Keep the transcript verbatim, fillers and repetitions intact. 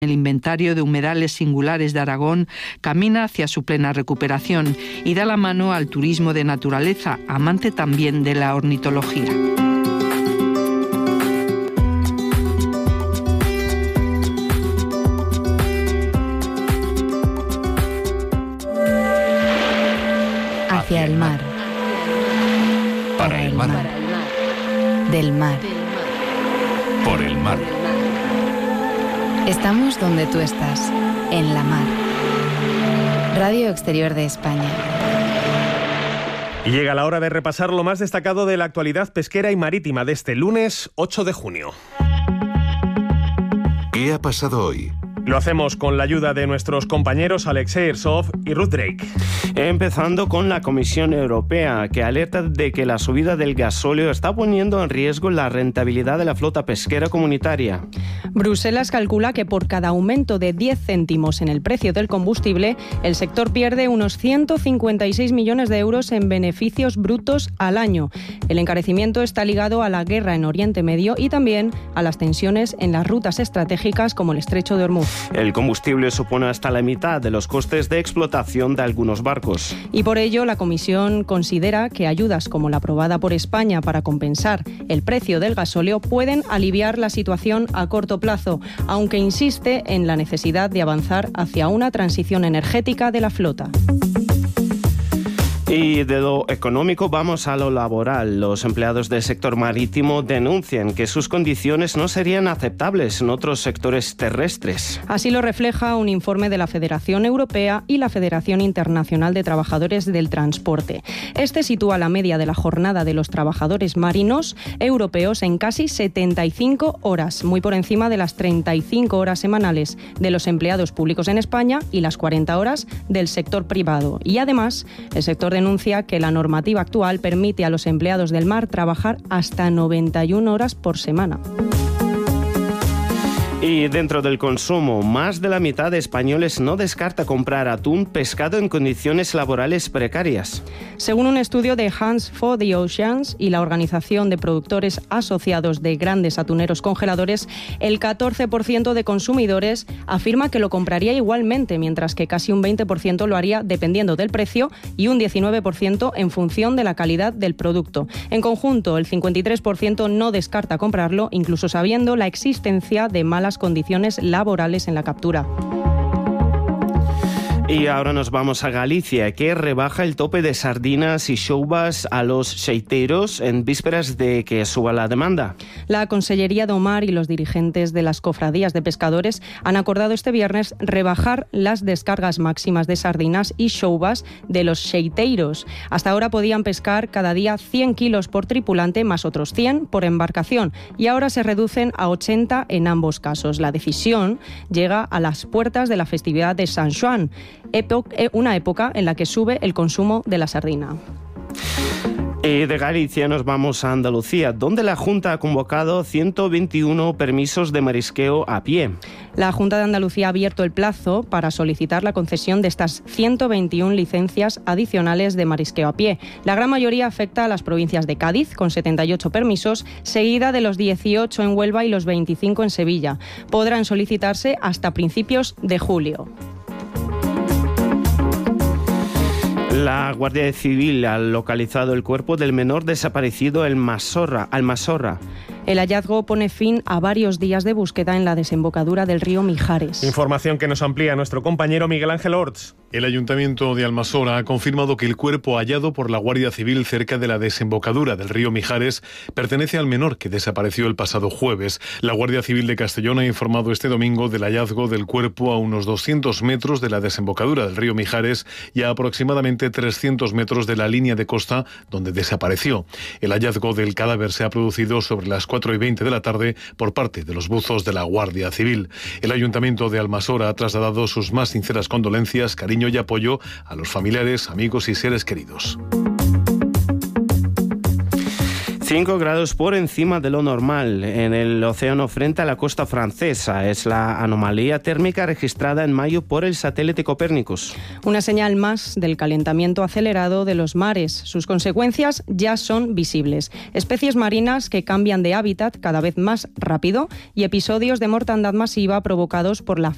El inventario de humedales singulares de Aragón camina hacia su plena recuperación y da la mano al turismo de naturaleza, amante también de la ornitología. Hacia el mar. Para el mar. Del mar. Por el mar. Estamos donde tú estás, en la mar. Radio Exterior de España. Y llega la hora de repasar lo más destacado de la actualidad pesquera y marítima de este lunes ocho de junio. ¿Qué ha pasado hoy? Lo hacemos con la ayuda de nuestros compañeros Alexei Irsov y Ruth Drake. Empezando con la Comisión Europea, que alerta de que la subida del gasóleo está poniendo en riesgo la rentabilidad de la flota pesquera comunitaria. Bruselas calcula que por cada aumento de diez céntimos en el precio del combustible, el sector pierde unos ciento cincuenta y seis millones de euros en beneficios brutos al año. El encarecimiento está ligado a la guerra en Oriente Medio y también a las tensiones en las rutas estratégicas como el Estrecho de Hormuz. El combustible supone hasta la mitad de los costes de explotación de algunos barcos. Y por ello, la Comisión considera que ayudas como la aprobada por España para compensar el precio del gasóleo pueden aliviar la situación a corto plazo, aunque insiste en la necesidad de avanzar hacia una transición energética de la flota. Y de lo económico vamos a lo laboral. Los empleados del sector marítimo denuncian que sus condiciones no serían aceptables en otros sectores terrestres. Así lo refleja un informe de la Federación Europea y la Federación Internacional de Trabajadores del Transporte. Este sitúa la media de la jornada de los trabajadores marinos europeos en casi setenta y cinco horas, muy por encima de las treinta y cinco horas semanales de los empleados públicos en España y las cuarenta horas del sector privado. Y además, el sector de denuncia que la normativa actual permite a los empleados del mar trabajar hasta noventa y una horas por semana. Y dentro del consumo, más de la mitad de españoles no descarta comprar atún pescado en condiciones laborales precarias. Según un estudio de Hands for the Oceans y la Organización de Productores Asociados de Grandes Atuneros Congeladores, el catorce por ciento de consumidores afirma que lo compraría igualmente, mientras que casi un veinte por ciento lo haría dependiendo del precio y un diecinueve por ciento en función de la calidad del producto. En conjunto, el cincuenta y tres por ciento no descarta comprarlo, incluso sabiendo la existencia de malas condiciones laborales en la captura. Y ahora nos vamos a Galicia, que rebaja el tope de sardinas y xouvas a los xeiteiros en vísperas de que suba la demanda. La Consellería do Mar y los dirigentes de las cofradías de pescadores han acordado este viernes rebajar las descargas máximas de sardinas y xouvas de los xeiteiros. Hasta ahora podían pescar cada día cien kilos por tripulante más otros cien por embarcación y ahora se reducen a ochenta en ambos casos. La decisión llega a las puertas de la festividad de San Xoán, una época en la que sube el consumo de la sardina. Y de Galicia nos vamos a Andalucía, donde la Junta ha convocado ciento veintiuno permisos de marisqueo a pie. La Junta de Andalucía ha abierto el plazo para solicitar la concesión de estas ciento veintiuna licencias adicionales de marisqueo a pie. La gran mayoría afecta a las provincias de Cádiz, con setenta y ocho permisos, seguida de los dieciocho en Huelva y los veinticinco en Sevilla. Podrán solicitarse hasta principios de julio. La Guardia Civil ha localizado el cuerpo del menor desaparecido en Masorra, Almasorra. El hallazgo pone fin a varios días de búsqueda en la desembocadura del río Mijares. Información que nos amplía nuestro compañero Miguel Ángel Orts. El Ayuntamiento de Almasorra ha confirmado que el cuerpo hallado por la Guardia Civil cerca de la desembocadura del río Mijares pertenece al menor que desapareció el pasado jueves. La Guardia Civil de Castellón ha informado este domingo del hallazgo del cuerpo a unos doscientos metros de la desembocadura del río Mijares y a aproximadamente trescientos metros de la línea de costa donde desapareció. El hallazgo del cadáver se ha producido sobre las cuatro y veinte de la tarde por parte de los buzos de la Guardia Civil. El Ayuntamiento de Almasorra ha trasladado sus más sinceras condolencias, cariño y apoyo a los familiares, amigos y seres queridos. cinco grados por encima de lo normal en el océano frente a la costa francesa. Es la anomalía térmica registrada en mayo por el satélite Copérnicus. Una señal más del calentamiento acelerado de los mares. Sus consecuencias ya son visibles. Especies marinas que cambian de hábitat cada vez más rápido y episodios de mortandad masiva provocados por la